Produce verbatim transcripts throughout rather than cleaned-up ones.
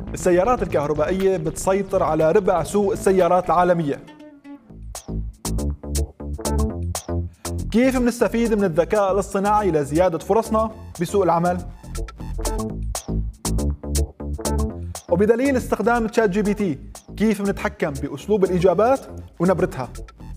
السيارات الكهربائية بتسيطر على ربع سوق السيارات العالمية. كيف بنستفيد من الذكاء الاصطناعي لزيادة فرصنا بسوق العمل؟ وبدليل استخدام تشات جي بي تي كيف بنتحكم بأسلوب الإجابات ونبرتها؟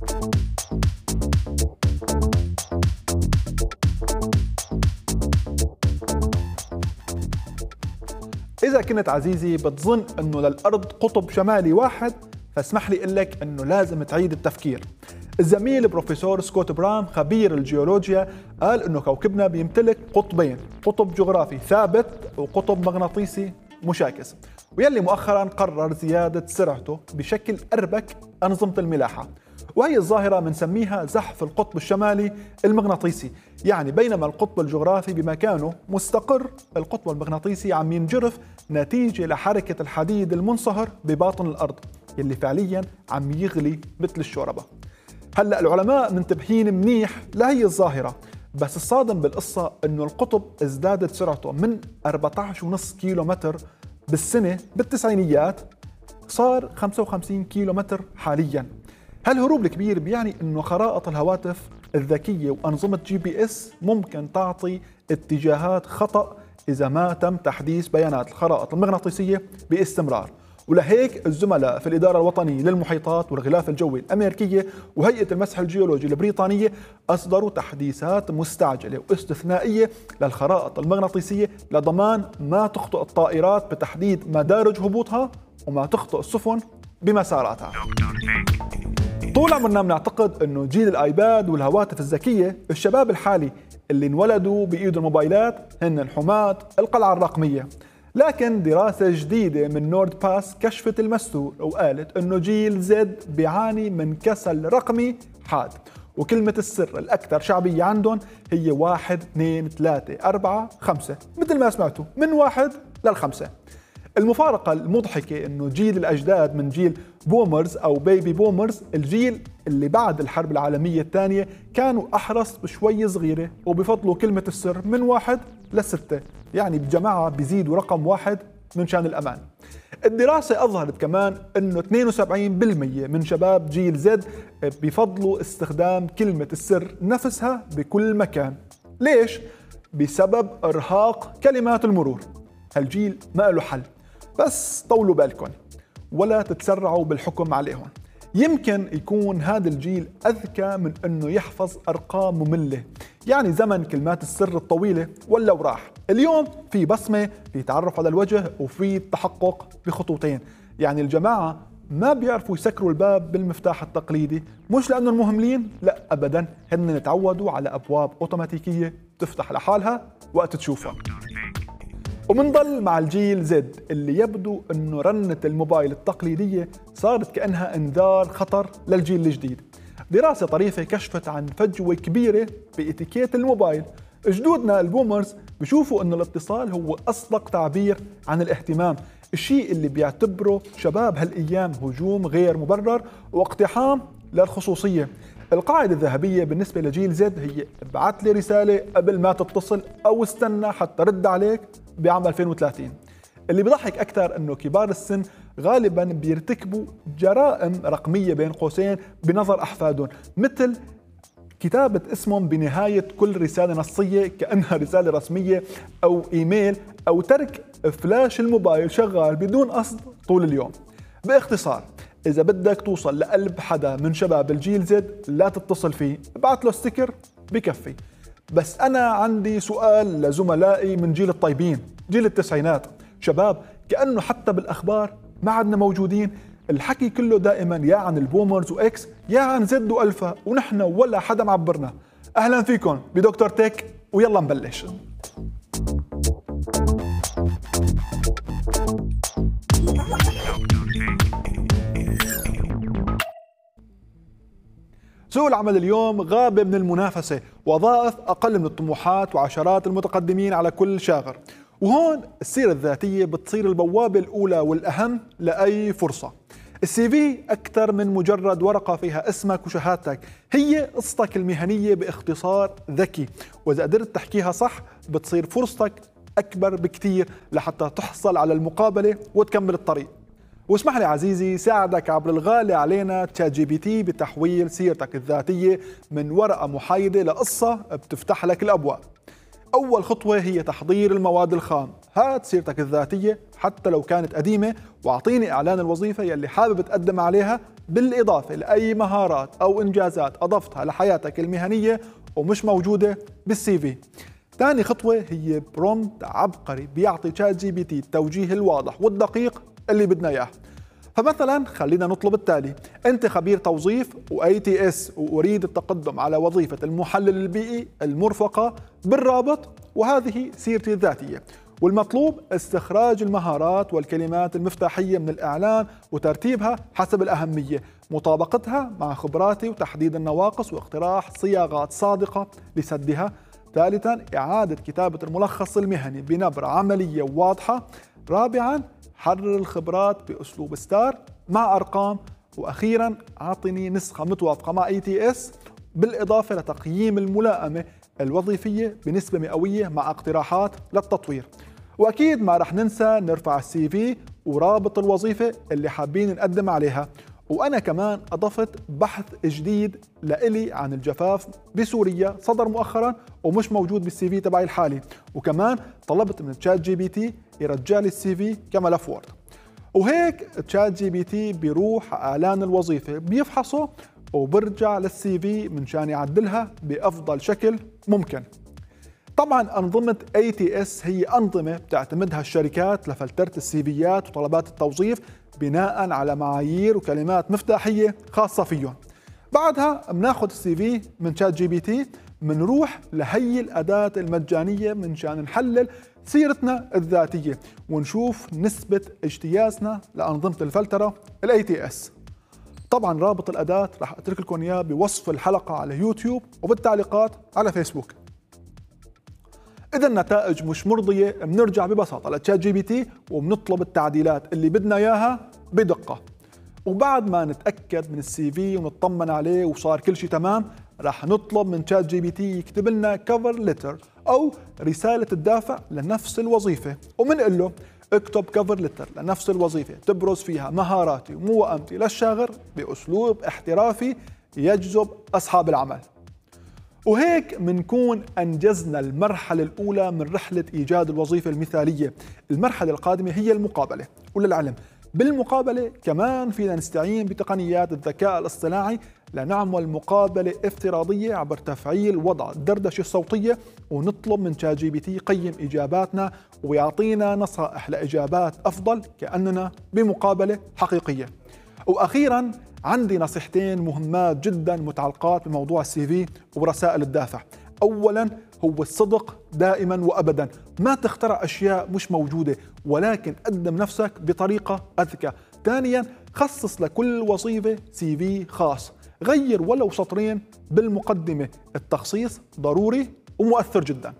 إذا كنت عزيزي بتظن أنه للأرض قطب شمالي واحد، فاسمح لي أقول لك أنه لازم تعيد التفكير. الزميل بروفيسور سكوت برام خبير الجيولوجيا قال أنه كوكبنا بيمتلك قطبين، قطب جغرافي ثابت وقطب مغناطيسي مشاكس، ويلي مؤخرا قرر زيادة سرعته بشكل أربك أنظمة الملاحة، وهي الظاهرة بنسميها زحف القطب الشمالي المغناطيسي. يعني بينما القطب الجغرافي بمكانه مستقر، القطب المغناطيسي عم ينجرف نتيجة لحركة الحديد المنصهر بباطن الأرض يلي فعليا عم يغلي مثل الشوربة. هلأ العلماء منتبهين منيح لهي الظاهرة، بس الصادم بالقصة انه القطب ازدادت سرعته من أربعة عشر فاصلة خمسة كيلو متر بالسنة بالتسعينيات صار خمسة وخمسين كيلو متر حاليا. هالهروب الكبير بيعني انه خرائط الهواتف الذكية وأنظمة جي بي اس ممكن تعطي اتجاهات خطأ إذا ما تم تحديث بيانات الخرائط المغناطيسية باستمرار. ولهيك الزملاء في الإدارة الوطنية للمحيطات والغلاف الجوي الأمريكية وهيئة المسح الجيولوجي البريطانية أصدروا تحديثات مستعجلة واستثنائية للخرائط المغناطيسية لضمان ما تخطئ الطائرات بتحديد مدارج هبوطها وما تخطئ السفن بمساراتها. طول عمرنا بنعتقد انه جيل الايباد والهواتف الذكيه، الشباب الحالي اللي انولدوا بايدهم موبايلات هن حماة القلعه الرقميه. لكن دراسه جديده من نورد باس كشفت المستور وقالت انه جيل زد بيعاني من كسل رقمي حاد، وكلمه السر الاكثر شعبيه عندهم هي واحد اثنين ثلاثة أربعة خمسة، مثل ما سمعتوا من واحد للخمسة. المفارقة المضحكة انه جيل الاجداد من جيل بومرز او بيبي بومرز، الجيل اللي بعد الحرب العالمية الثانية، كانوا احرص بشوي صغيرة وبفضلوا كلمة السر من واحد لستة، يعني بجماعة بيزيدوا رقم واحد من شان الامان. الدراسة اظهرت كمان انه اثنين وسبعين بالمئة من شباب جيل زد بفضلوا استخدام كلمة السر نفسها بكل مكان. ليش؟ بسبب ارهاق كلمات المرور. هالجيل ما له حل، بس طولوا بالكم ولا تتسرعوا بالحكم عليهم. يمكن يكون هذا الجيل أذكى من أنه يحفظ أرقام مملة، يعني زمن كلمات السر الطويلة ولا وراح. اليوم في بصمة، في تعرف على الوجه، وفي تحقق بخطوتين. يعني الجماعة ما بيعرفوا يسكروا الباب بالمفتاح التقليدي، مش لأنهم مهملين، لا أبدا، هن تعودوا على أبواب أوتوماتيكية تفتح لحالها وقت تشوفها. ومنضل مع الجيل زد اللي يبدو انه رنة الموبايل التقليدية صارت كأنها انذار خطر للجيل الجديد. دراسة طريفة كشفت عن فجوة كبيرة بإتيكيت الموبايل. جدودنا البومرز بيشوفوا انه الاتصال هو اصدق تعبير عن الاهتمام، الشيء اللي بيعتبره شباب هالايام هجوم غير مبرر واقتحام للخصوصية. القاعدة الذهبية بالنسبة لجيل زد هي ابعت لي رسالة قبل ما تتصل أو استنى حتى رد عليك بعام ألفين وثلاثين. اللي بيضحك أكثر أنه كبار السن غالبا بيرتكبوا جرائم رقمية بين قوسين بنظر أحفادهم، مثل كتابة اسمهم بنهاية كل رسالة نصية كأنها رسالة رسمية أو إيميل، أو ترك فلاش الموبايل شغال بدون قصد طول اليوم. باختصار، إذا بدك توصل لقلب حدا من شباب الجيل زد لا تتصل فيه، ابعت له ستيكر بكفي. بس أنا عندي سؤال لزملائي من جيل الطيبين، جيل التسعينات، شباب كأنه حتى بالأخبار ما عدنا موجودين. الحكي كله دائما يا عن البومرز وإكس يا عن زد وألفا، ونحن ولا حدا معبرنا. أهلا فيكم بدكتور تك، ويلا نبلش. سوق العمل اليوم غاب من المنافسة، وظائف أقل من الطموحات، وعشرات المتقدمين على كل شاغر. وهون السيرة الذاتية بتصير البوابة الأولى والأهم لأي فرصة. السي في أكثر من مجرد ورقة فيها اسمك وشهادتك، هي قصتك المهنية باختصار ذكي، وإذا قدرت تحكيها صح بتصير فرصتك أكبر بكتير لحتى تحصل على المقابلة وتكمل الطريق. واسمح لي عزيزي ساعدك عبر الغالي علينا تشات جي بي تي بتحويل سيرتك الذاتية من ورقة محايدة لقصة بتفتح لك الأبواب. أول خطوة هي تحضير المواد الخام. هات سيرتك الذاتية حتى لو كانت قديمة وأعطيني إعلان الوظيفة يلي حابب تقدم عليها، بالإضافة لأي مهارات أو إنجازات أضفتها لحياتك المهنية ومش موجودة بالسي في. ثاني خطوة هي برومبت عبقري بيعطي تشات جي بي تي التوجيه الواضح والدقيق اللي بدنا إياه. فمثلا خلينا نطلب التالي: أنت خبير توظيف وأي تي إس وأريد التقدم على وظيفة المحلل البيئي المرفقة بالرابط، وهذه سيرتي الذاتية، والمطلوب استخراج المهارات والكلمات المفتاحية من الإعلان وترتيبها حسب الأهمية، مطابقتها مع خبراتي وتحديد النواقص واقتراح صياغات صادقة لسدها. ثالثا إعادة كتابة الملخص المهني بنبرة عملية وواضحة. رابعا حرر الخبرات بأسلوب ستار مع أرقام. وأخيرا أعطني نسخة متوافقة مع اي تي اس، بالإضافة لتقييم الملائمة الوظيفية بنسبة مئوية مع اقتراحات للتطوير. وأكيد ما رح ننسى نرفع السي في ورابط الوظيفة اللي حابين نقدم عليها. وأنا كمان أضفت بحث جديد لإلي عن الجفاف بسوريا صدر مؤخرا ومش موجود بالسي في تبعي الحالي، وكمان طلبت من تشات جي بي تي يرجع لي السي في كملف وورد. وهيك تشات جي بي تي بيروح اعلان الوظيفه بيفحصه وبرجع للسي في من شان يعدلها بافضل شكل ممكن. طبعا انظمه اي تي اس هي انظمه بتعتمدها الشركات لفلتره السيفيات وطلبات التوظيف بناء على معايير وكلمات مفتاحيه خاصه فيهم. بعدها بناخذ السي في من تشات جي بي تي، منروح لهي الاداه المجانيه من شان نحلل سيرتنا الذاتية ونشوف نسبة اجتيازنا لأنظمة الفلترة الاي تي اس. طبعا رابط الأداة راح أترك لكم إياه بوصف الحلقة على يوتيوب وبالتعليقات على فيسبوك. إذا النتائج مش مرضية بنرجع ببساطة لتشات جي بي تي وبنطلب التعديلات اللي بدنا إياها بدقة. وبعد ما نتأكد من السي في ونطمن عليه وصار كل شيء تمام، راح نطلب من تشات جي بي تي يكتب لنا كفر ليتر أو رسالة الدافع لنفس الوظيفة، ومنقول له اكتب كفر ليتر لنفس الوظيفة تبرز فيها مهاراتي وموائمتي للشاغر بأسلوب احترافي يجذب أصحاب العمل. وهيك منكون أنجزنا المرحلة الأولى من رحلة إيجاد الوظيفة المثالية. المرحلة القادمة هي المقابلة. وللعلم بالمقابلة كمان فينا نستعين بتقنيات الذكاء الاصطناعي لنعمل مقابلة افتراضية عبر تفعيل وضع الدردشة الصوتية، ونطلب من تشات جي بي تي يقيم إجاباتنا ويعطينا نصائح لإجابات أفضل كأننا بمقابلة حقيقية. وأخيراً عندي نصيحتين مهمات جداً متعلقات بموضوع السي في ورسائل الدافع. أولاً هو الصدق دائماً وأبداً، ما تخترع أشياء مش موجودة ولكن قدم نفسك بطريقة أذكى. ثانياً خصص لكل وظيفة سي في خاص، غير ولو سطرين بالمقدمة. التخصيص ضروري ومؤثر جداً.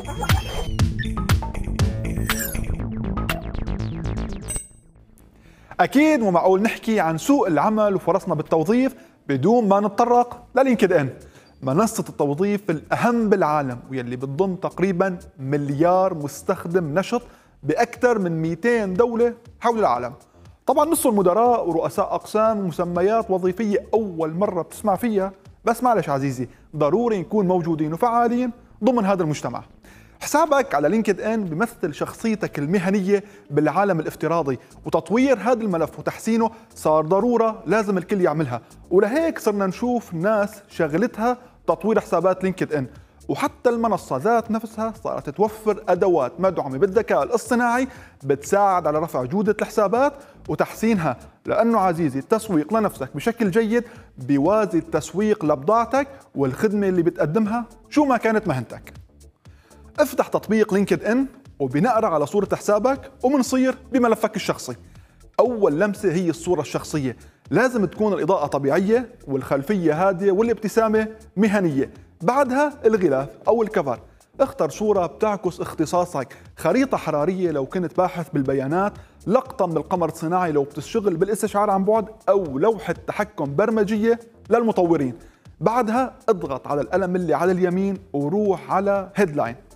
أكيد مو معقول نحكي عن سوق العمل وفرصنا بالتوظيف بدون ما نتطرق للينكد إن، منصة التوظيف الأهم بالعالم واللي بتضم تقريباً مليار مستخدم نشط بأكثر من مئتين دولة حول العالم. طبعاً نص المدراء ورؤساء أقسام ومسميات وظيفية أول مرة بتسمع فيها، بس معلش عزيزي ضروري نكون موجودين وفعالين ضمن هذا المجتمع. حسابك على لينكد إن بيمثل شخصيتك المهنية بالعالم الافتراضي، وتطوير هذا الملف وتحسينه صار ضرورة لازم الكل يعملها. ولهيك صرنا نشوف ناس شغلتها تطوير حسابات لينكد إن، وحتى المنصة ذات نفسها صارت توفر أدوات مدعومة بالذكاء الاصطناعي بتساعد على رفع جودة الحسابات وتحسينها. لأنه عزيزي التسويق لنفسك بشكل جيد بيوازي التسويق لبضاعتك والخدمة اللي بتقدمها شو ما كانت مهنتك. افتح تطبيق لينكد إن وبنقرأ على صورة حسابك ومنصير بملفك الشخصي. أول لمسة هي الصورة الشخصية، لازم تكون الإضاءة طبيعية والخلفية هادية والابتسامة مهنية. بعدها الغلاف أو الكفر، اختر صورة بتعكس اختصاصك، خريطة حرارية لو كنت باحث بالبيانات، لقطة من القمر الصناعي لو بتشتغل بالاستشعار عن بعد، أو لوحة تحكم برمجية للمطورين. بعدها اضغط على القلم اللي على اليمين وروح على هيدلاين.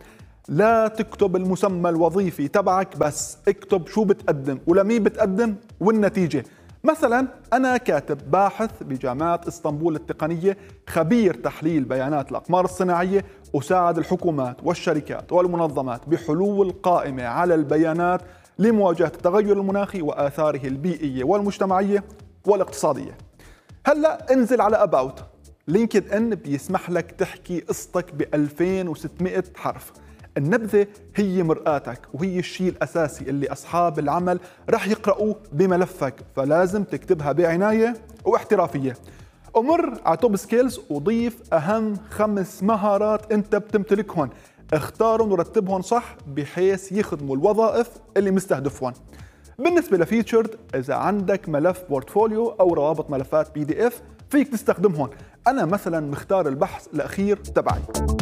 لا تكتب المسمى الوظيفي تبعك بس، اكتب شو بتقدم ولمين بتقدم والنتيجة. مثلا أنا كاتب باحث بجامعة اسطنبول التقنية، خبير تحليل بيانات الأقمار الصناعية، أساعد الحكومات والشركات والمنظمات بحلول قائمة على البيانات لمواجهة التغير المناخي وآثاره البيئية والمجتمعية والاقتصادية. هلأ انزل على أباوت. لينكد إن بيسمح لك تحكي قصتك ب ألفين وستمئة حرف. النبذة هي مرآتك وهي الشيء الأساسي اللي أصحاب العمل رح يقرأوه بملفك، فلازم تكتبها بعناية واحترافية. أمر على توب سكيلز وضيف أهم خمس مهارات أنت بتمتلكهن، اختارهم ورتبهم صح بحيث يخدموا الوظائف اللي مستهدفون. بالنسبة لفيتشرد، إذا عندك ملف بورتفوليو أو روابط ملفات بي دي إف فيك تستخدمهم. أنا مثلا مختار البحث الأخير تبعي.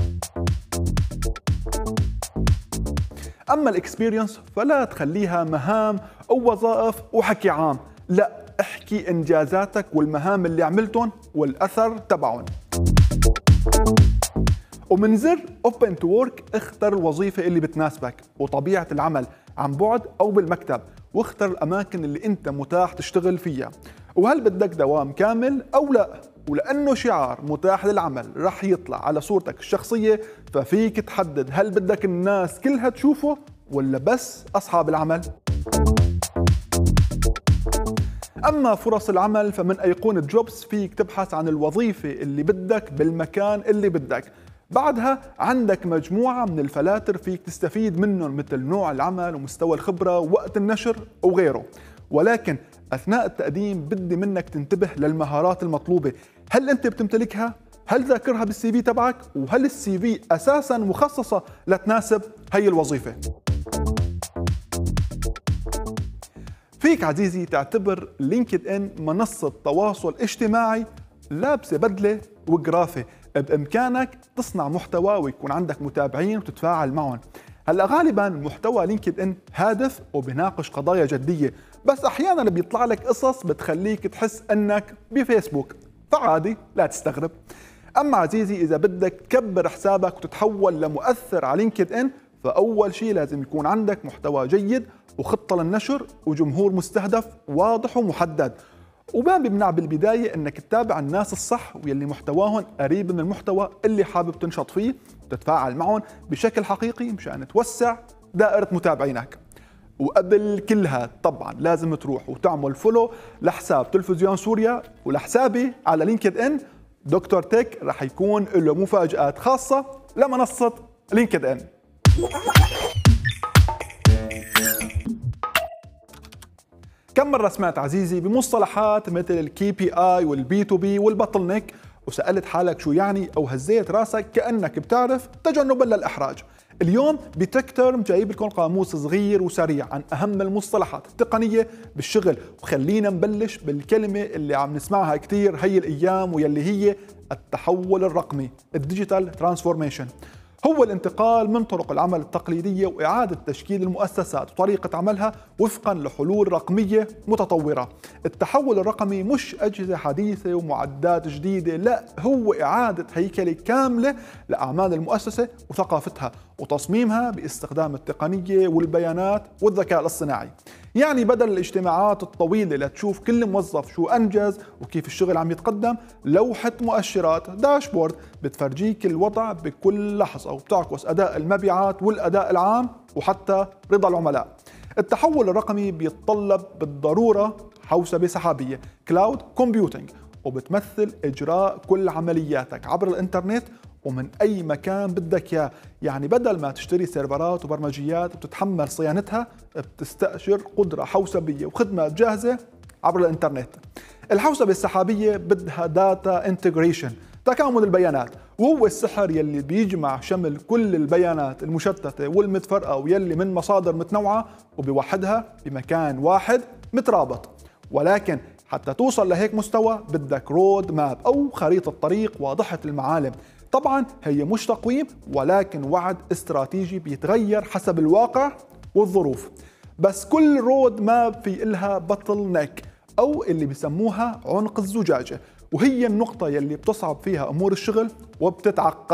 أما الإكسبيرينس فلا تخليها مهام أو وظائف وحكي عام، لا، احكي إنجازاتك والمهام اللي عملتهم والأثر تبعهم. ومن زر Open to Work اختر الوظيفة اللي بتناسبك وطبيعة العمل عن بعد أو بالمكتب، واختر الأماكن اللي أنت متاح تشتغل فيها، وهل بدك دوام كامل أو لا. ولأنه شعار متاح للعمل رح يطلع على صورتك الشخصية، ففيك تحدد هل بدك الناس كلها تشوفه ولا بس أصحاب العمل. أما فرص العمل فمن أيقونة جوبس فيك تبحث عن الوظيفة اللي بدك بالمكان اللي بدك. بعدها عندك مجموعة من الفلاتر فيك تستفيد منهم، مثل نوع العمل ومستوى الخبرة ووقت النشر وغيره. ولكن أثناء التقديم بدي منك تنتبه للمهارات المطلوبة. هل أنت بتمتلكها؟ هل ذاكرها بالسي في تبعك؟ وهل السي في أساساً مخصصة لتناسب هي الوظيفة؟ فيك عزيزي تعتبر لينكد إن منصة تواصل اجتماعي لابسة بدلة وجرافة. بإمكانك تصنع محتوى ويكون عندك متابعين وتتفاعل معهم. هلا غالبا محتوى لينكد إن هادف وبيناقش قضايا جدية، بس أحيانا بيطلع لك قصص بتخليك تحس أنك بفيسبوك، فعادي لا تستغرب. أما عزيزي إذا بدك تكبر حسابك وتتحول لمؤثر على لينكد إن، فأول شيء لازم يكون عندك محتوى جيد وخطة للنشر وجمهور مستهدف واضح ومحدد. وما بيمنع بالبداية انك تتابع الناس الصح واللي محتواهم قريب من المحتوى اللي حابب تنشط فيه وتتفاعل معهم بشكل حقيقي مشان توسع دائرة متابعينك. وقبل كلها طبعا لازم تروح وتعمل فولو لحساب تلفزيون سوريا ولحسابي على لينكد إن. دكتور تك رح يكون له مفاجآت خاصة لمنصة لينكد إن. كم مرة سمعت عزيزي بمصطلحات مثل الكي بي اي والبي تو بي والبطل نيك وسألت حالك شو يعني أو هزيت راسك كأنك بتعرف تجنبا للإحراج؟ اليوم بتك تيرم جايب لكم قاموس صغير وسريع عن أهم المصطلحات التقنية بالشغل، وخلينا نبلش بالكلمة اللي عم نسمعها كتير هي الأيام واللي هي التحول الرقمي، الديجيتال ترانسفورميشن. هو الانتقال من طرق العمل التقليدية وإعادة تشكيل المؤسسات وطريقة عملها وفقا لحلول رقمية متطورة. التحول الرقمي مش أجهزة حديثة ومعدات جديدة، لا، هو إعادة هيكلة كاملة لأعمال المؤسسة وثقافتها وتصميمها باستخدام التقنية والبيانات والذكاء الاصطناعي. يعني بدل الاجتماعات الطويلة لتشوف كل موظف شو أنجز وكيف الشغل عم يتقدم، لوحة مؤشرات داشبورد بتفرجيك الوضع بكل لحظة وبتعكس أداء المبيعات والأداء العام وحتى رضا العملاء. التحول الرقمي بيتطلب بالضرورة حوسبة سحابية كلاود كومبيوتينج، وبتمثل إجراء كل عملياتك عبر الإنترنت ومن أي مكان بدك إياه. يعني بدل ما تشتري سيرفرات وبرمجيات وتتحمل صيانتها، بتستأجر قدرة حوسبية وخدمات جاهزة عبر الإنترنت. الحوسبة السحابية بدها داتا انتجريشن، تكامل البيانات، وهو السحر يلي بيجمع شمل كل البيانات المشتتة والمتفرقة ويلي من مصادر متنوعة وبيوحدها بمكان واحد مترابط. ولكن حتى توصل لهيك مستوى بدك رود ماب أو خريطة طريق واضحة المعالم. طبعا هي مش تقويم ولكن وعد استراتيجي بيتغير حسب الواقع والظروف. بس كل رود ماب في إلها بطل نيك أو اللي بيسموها عنق الزجاجة، وهي النقطة يلي بتصعب فيها أمور الشغل وبتتعقد.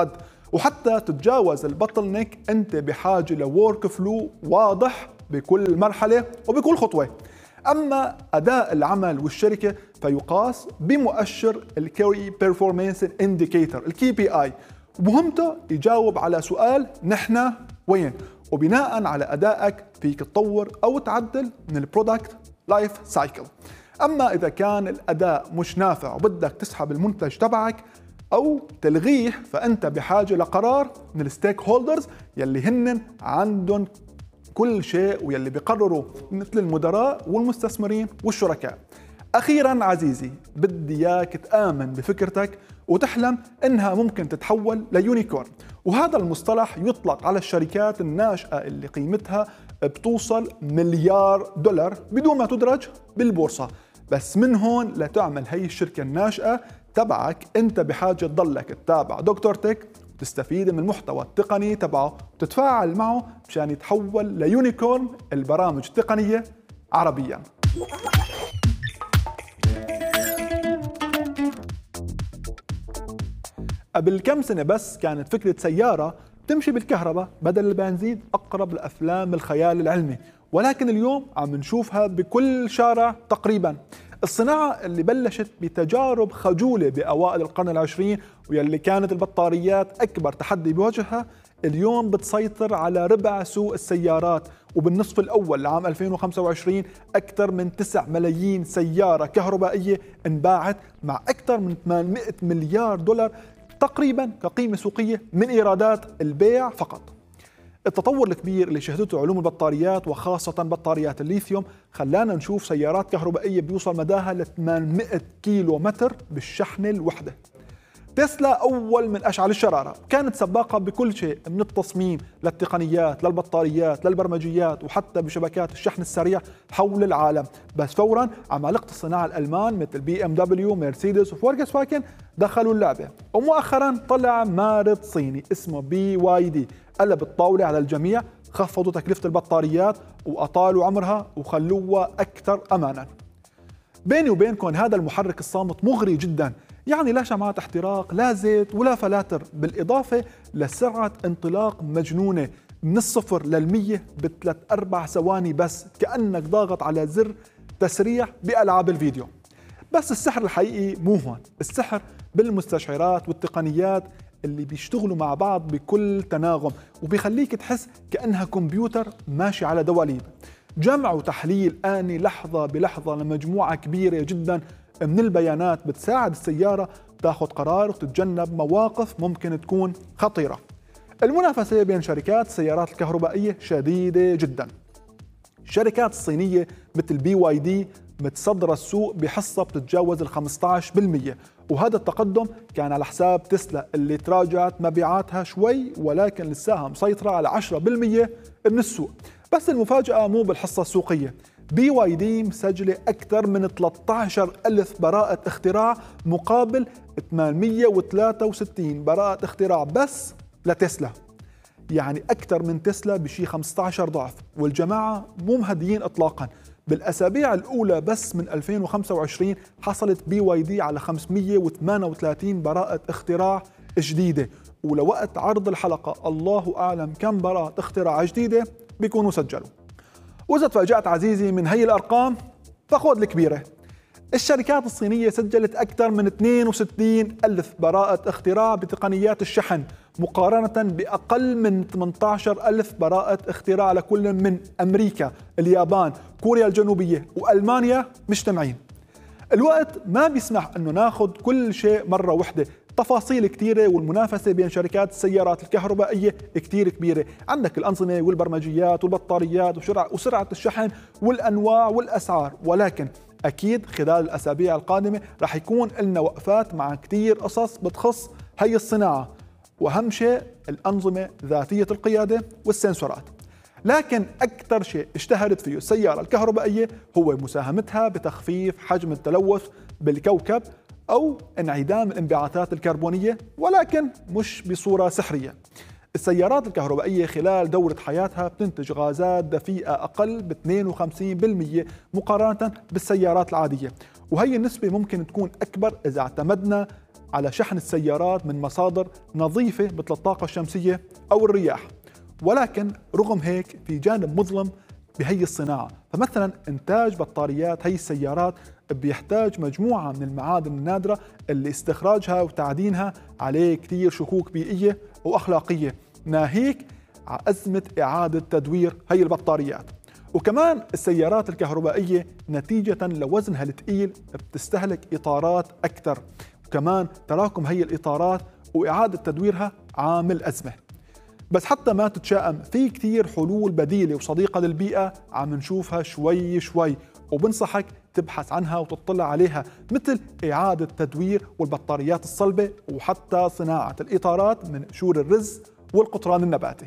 وحتى تتجاوز البطل نيك أنت بحاجة لورك فلو واضح بكل مرحلة وبكل خطوة. أما أداء العمل والشركة فيقاس بمؤشر الكي بيرفورمانس انديكيتور الكي بي اي، ومهمته يجاوب على سؤال نحن وين، وبناء على أدائك فيك تطور أو تعدل من البرودكت لايف سايكل. أما إذا كان الأداء مش نافع وبدك تسحب المنتج تبعك أو تلغيه، فأنت بحاجة لقرار من الستيك هولدرز يلي هن عندهم كل شيء ويلي بيقرروا مثل المدراء والمستثمرين والشركاء. أخيراً عزيزي، بدي إياك تآمن بفكرتك وتحلم إنها ممكن تتحول ليونيكورن، وهذا المصطلح يطلق على الشركات الناشئة اللي قيمتها بتوصل مليار دولار بدون ما تدرج بالبورصة. بس من هون لتعمل هي الشركة الناشئة تبعك أنت بحاجة تضلك تتابع دكتور تك وتستفيد من المحتوى التقني تبعه وتتفاعل معه مشان يتحول ليونيكورن البرامج التقنية عربياً. قبل كم سنة بس كانت فكرة سيارة تمشي بالكهرباء بدل البنزين أقرب لأفلام الخيال العلمي، ولكن اليوم عم نشوفها بكل شارع تقريباً. الصناعة اللي بلشت بتجارب خجولة بأوائل القرن العشرين واللي كانت البطاريات أكبر تحدي بوجهها، اليوم بتسيطر على ربع سوق السيارات. وبالنصف الأول لعام ألفين وخمسة وعشرين أكثر من تسعة ملايين سيارة كهربائية انباعت مع أكثر من ثمانمئة مليار دولار تقريبا كقيمة سوقية من إيرادات البيع فقط. التطور الكبير اللي شهدته علوم البطاريات وخاصة بطاريات الليثيوم خلانا نشوف سيارات كهربائية بيوصل مداها ل ثمانمئة كيلو متر بالشحنة الوحدة. تسلا أول من أشعل الشرارة، كانت سباقة بكل شيء من التصميم للتقنيات للبطاريات للبرمجيات وحتى بشبكات الشحن السريع حول العالم. بس فورا عمالقة الصناعة الألمان مثل بي ام دبليو مرسيدس وفولكس فاجن دخلوا اللعبة، ومؤخرا طلع مارد صيني اسمه بي واي دي قلب الطاولة على الجميع، خفضوا تكلفة البطاريات وأطالوا عمرها وخلوها أكثر أمانا. بيني وبينكم هذا المحرك الصامت مغري جدا، يعني لا شمعات احتراق لا زيت ولا فلاتر، بالإضافة لسرعة انطلاق مجنونة من الصفر للمية بثلاث أربع ثواني بس، كأنك ضاغط على زر تسريع بألعاب الفيديو. بس السحر الحقيقي مو هون، السحر بالمستشعرات والتقنيات اللي بيشتغلوا مع بعض بكل تناغم وبيخليك تحس كأنها كمبيوتر ماشي على دواليب. جمع وتحليل آني لحظة بلحظة لمجموعة كبيرة جدا من البيانات بتساعد السيارة تاخذ قرار وتتجنب مواقف ممكن تكون خطيرة. المنافسة بين شركات السيارات الكهربائية شديدة جدا. الشركات الصينية مثل بي واي دي متصدرة السوق بحصة بتتجاوز ال خمسة عشر بالمئة، وهذا التقدم كان على حساب تسلا اللي تراجعت مبيعاتها شوي ولكن لساها مسيطرة على عشرة بالمئة من السوق. بس المفاجأة مو بالحصة السوقية، بي واي دي مسجلة أكثر من ثلاثة عشر ألف براءة اختراع مقابل ثمانمئة وثلاثة وستين براءة اختراع بس لتسلا، يعني أكثر من تسلا بشي خمسة عشر ضعف. والجماعة مو مهديين إطلاقا، بالأسابيع الأولى بس من ألفين وخمسة وعشرين حصلت بي واي دي على خمسمئة وثمانية وثلاثين براءة اختراع جديدة، ولوقت عرض الحلقة الله أعلم كم براءة اختراع جديدة بيكونوا سجلوا. وإذا تفاجأت عزيزي من هي الأرقام فخذ الكبيرة، الشركات الصينية سجلت أكثر من اثنين وستين ألف براءة اختراع بتقنيات الشحن مقارنة بأقل من ثمانية عشر ألف براءة اختراع لكل من أمريكا، اليابان، كوريا الجنوبية وألمانيا مجتمعين. الوقت ما بيسمح أنه ناخذ كل شيء مرة واحدة، تفاصيل كثيرة والمنافسة بين شركات السيارات الكهربائية كثير كبيرة. عندك الأنظمة والبرمجيات والبطاريات وسرعة الشحن والأنواع والأسعار، ولكن أكيد خلال الأسابيع القادمة رح يكون لنا وقفات مع كثير قصص بتخص هي الصناعة، وأهم شيء الأنظمة ذاتية القيادة والسنسورات. لكن أكثر شيء اشتهرت فيه السيارة الكهربائية هو مساهمتها بتخفيف حجم التلوث بالكوكب أو انعدام الانبعاثات الكربونية، ولكن مش بصورة سحرية. السيارات الكهربائية خلال دورة حياتها بتنتج غازات دفيئة أقل ب اثنين وخمسين بالمئة مقارنة بالسيارات العادية، وهي النسبة ممكن تكون أكبر إذا اعتمدنا على شحن السيارات من مصادر نظيفة مثل الطاقة الشمسية أو الرياح. ولكن رغم هيك في جانب مظلم بهي الصناعة، فمثلا إنتاج بطاريات هي السيارات بيحتاج مجموعة من المعادن النادرة اللي استخراجها وتعدينها عليه كتير شكوك بيئية وأخلاقية، ناهيك على أزمة إعادة تدوير هي البطاريات. وكمان السيارات الكهربائية نتيجة لوزنها الثقيل بتستهلك إطارات أكثر، وكمان تراكم هي الإطارات وإعادة تدويرها عامل أزمة. بس حتى ما تتشائم، في كتير حلول بديلة وصديقة للبيئة عم نشوفها شوي شوي، وبنصحك تبحث عنها وتطلع عليها، مثل إعادة تدوير والبطاريات الصلبة، وحتى صناعة الإطارات من قشور الرز والقطران النباتي.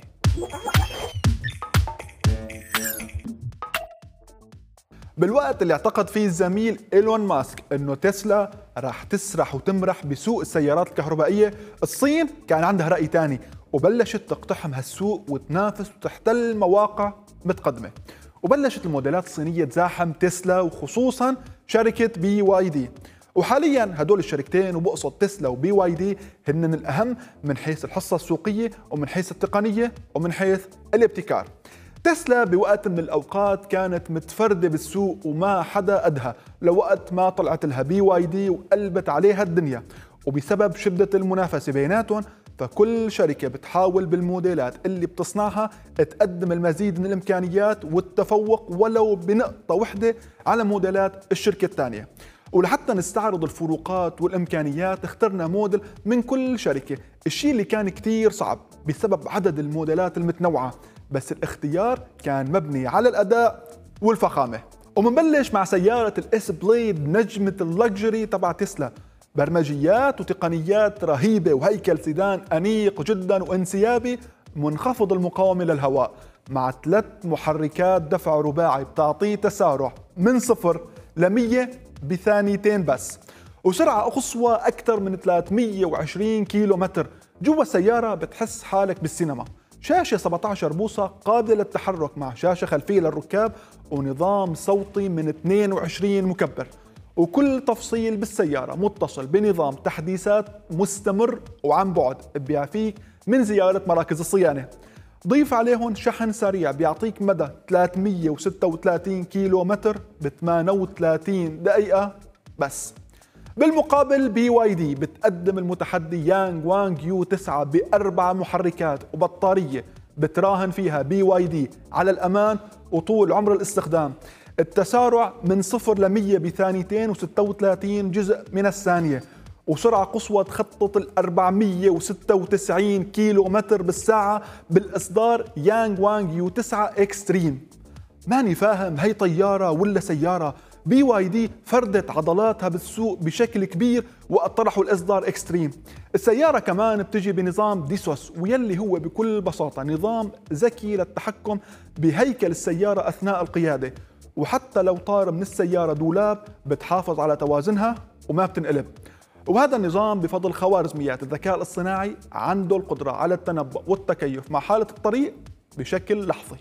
بالوقت اللي اعتقد فيه الزميل إيلون ماسك انه تسلا راح تسرح وتمرح بسوق السيارات الكهربائية، الصين كان عندها رأي تاني وبلشت تقتحم هالسوق وتنافس وتحتل مواقع متقدمة، وبلشت الموديلات الصينية تزاحم تسلا وخصوصا شركة بي واي دي. وحاليا هدول الشركتين وبقصد تسلا وبي واي دي هن الأهم من حيث الحصة السوقية ومن حيث التقنية ومن حيث الابتكار. تسلا بوقت من الأوقات كانت متفردة بالسوق وما حدا أدها، لوقت ما طلعت لها بي واي دي وقلبت عليها الدنيا، وبسبب شدة المنافسة بيناتهم فكل شركة بتحاول بالموديلات اللي بتصنعها تقدم المزيد من الإمكانيات والتفوق ولو بنقطة وحدة على موديلات الشركة الثانية. ولحتى نستعرض الفروقات والإمكانيات اخترنا موديل من كل شركة، الشيء اللي كان كتير صعب بسبب عدد الموديلات المتنوعة، بس الاختيار كان مبني على الأداء والفخامة. ومنبلش مع سيارة الاس بليد نجمة اللكجري تبع تسلا، برمجيات وتقنيات رهيبة وهيكل سيدان أنيق جدا وانسيابي منخفض المقاومة للهواء، مع ثلاث محركات دفع رباعي بتعطيه تسارع من صفر لمية بثانيتين بس، وسرعة قصوى أكثر من ثلاثمية وعشرين كيلو متر. جوا السيارة بتحس حالك بالسينما، شاشة سبعة عشر بوصة قابلة للتحرك مع شاشة خلفية للركاب ونظام صوتي من اثنين وعشرين مكبر، وكل تفصيل بالسيارة متصل بنظام تحديثات مستمر وعن بعد بيعفيك من زيارة مراكز الصيانة. ضيف عليهم شحن سريع بيعطيك مدى ثلاثمية وستة وثلاثين كيلو متر ب ثمانية وثلاثين دقيقة بس. بالمقابل بي واي دي بتقدم المتحدي يانغ وانغ يو تسعة بأربع محركات وبطارية بتراهن فيها بي واي دي على الأمان وطول عمر الاستخدام، التسارع من صفر لمية بثانيتين وستة وثلاثين جزء من الثانية، وسرعة قصوى تخطط ال أربعمية وستة وتسعين كيلو متر بالساعة بالإصدار يانغ وانغ يو تسعة إكستريم. ماني فاهم هي طيارة ولا سيارة؟ بي واي دي فردت عضلاتها بالسوق بشكل كبير وقت طرحوا الإصدار إكستريم. السيارة كمان بتجي بنظام ديسوس، ويلي هو بكل بساطة نظام ذكي للتحكم بهيكل السيارة أثناء القيادة، وحتى لو طار من السيارة دولاب بتحافظ على توازنها وما بتنقلب. وهذا النظام بفضل خوارزميات الذكاء الاصطناعي عنده القدرة على التنبؤ والتكيف مع حالة الطريق بشكل لحظي.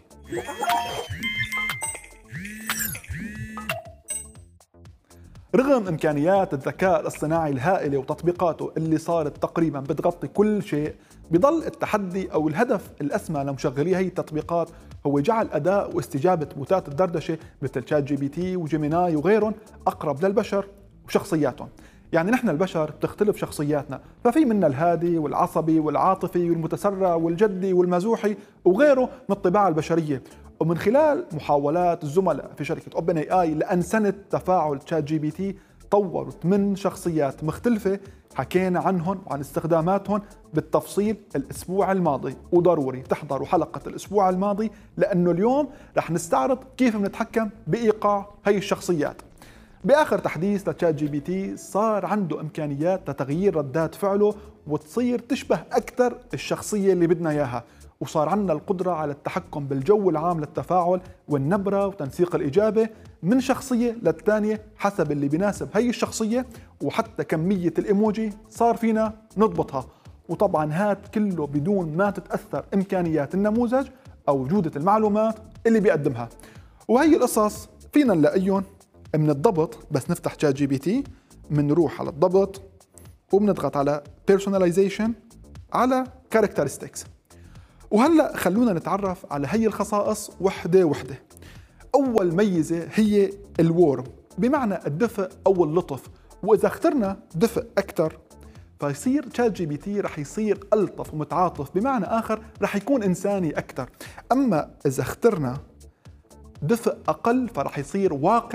رغم إمكانيات الذكاء الاصطناعي الهائلة وتطبيقاته اللي صارت تقريبا بتغطي كل شيء، بضل التحدي أو الهدف الأسمى لمشغلي هي التطبيقات هو جعل أداء واستجابة بوتات الدردشة مثل شات جي بي تي وجيميناي وغيرهم أقرب للبشر وشخصياتهم. يعني نحن البشر بتختلف شخصياتنا، ففي منا الهادي والعصبي والعاطفي والمتسرع والجدي والمزوحي وغيره من الطباع البشرية. ومن خلال محاولات الزملاء في شركة اوبن اي اي لأن سنة تفاعل شات جي بي تي طوروا ثمان شخصيات مختلفة حكينا عنهم وعن استخداماتهم بالتفصيل الأسبوع الماضي، وضروري تحضروا حلقة الأسبوع الماضي لأنه اليوم رح نستعرض كيف بنتحكم بإيقاع هي الشخصيات. بآخر تحديث لتشات جي بي تي صار عنده إمكانيات لتغيير ردات فعله وتصير تشبه أكثر الشخصية اللي بدنا إياها، وصار عندنا القدرة على التحكم بالجو العام للتفاعل والنبرة وتنسيق الإجابة من شخصية للثانية حسب اللي بيناسب هي الشخصية، وحتى كمية الإيموجي صار فينا نضبطها. وطبعا هاد كله بدون ما تتأثر إمكانيات النموذج أو جودة المعلومات اللي بيقدمها. وهي القصص فينا نلاقيهم من الضبط، بس نفتح شات جي بي تي منروح على الضبط وبنضغط على personalization على characteristics. وهلأ خلونا نتعرف على هي الخصائص وحدة وحدة. أول ميزة هي الورم، بمعنى الدفء أو اللطف، وإذا اخترنا دفء أكثر فيصير تشات جي بي تي رح يصير ألطف ومتعاطف، بمعنى آخر رح يكون إنساني أكثر. أما إذا اخترنا دفء أقل فرح يصير واقعي